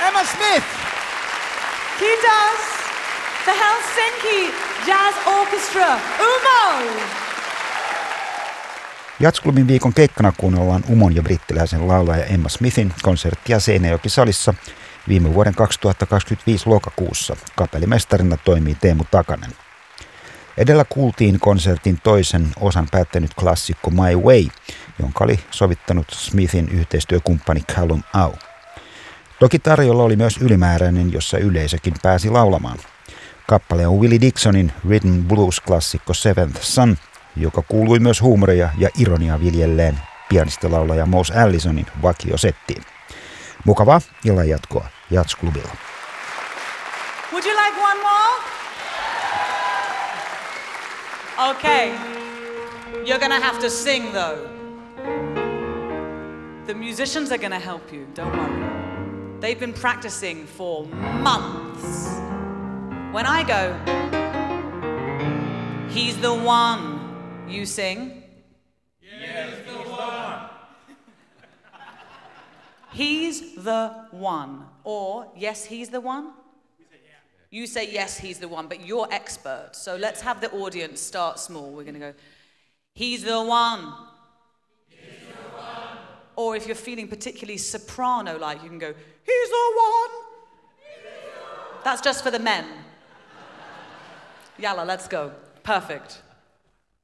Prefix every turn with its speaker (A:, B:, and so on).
A: Emma Smith.
B: Kiitos. The Helsinki Jazz Orchestra, UMO.
C: Jazzklubin viikon keikkana kuunnellaan UMOn ja brittiläisen laulaja Emma Smithin konserttia Seinäjoki-salissa viime vuoden 2025 lokakuussa. Kapellimestarina toimii Teemu Takanen. Edellä kuultiin konsertin toisen osan päättänyt klassikko My Way, jonka oli sovittanut Smithin yhteistyökumppani Callum Au. Toki tarjolla oli myös ylimääräinen, jossa yleisökin pääsi laulamaan. Kappale on Willie Dixonin Rhythm Blues-klassikko Seventh Son, joka kuului myös huumoria ja ironiaa viljelleen pianistolaulaja Mose Allisonin vakiosettiin. Mukavaa illan jatkoa Jazzklubilla.
B: Would you like one more? Okay. You're gonna have to sing though. The musicians are gonna help you, don't worry. They've been practicing for months. When I go, he's the one, you sing.
A: Yes, the one.
B: He's the one. Or, yes, he's the one. You say, yes, he's the one, but you're expert. So let's have the audience start small. We're going to go, he's the one.
A: He's the one.
B: Or if you're feeling particularly soprano-like, you can go, he's the one.
A: He's the one.
B: That's just for the men. Yalla, let's go. Perfect.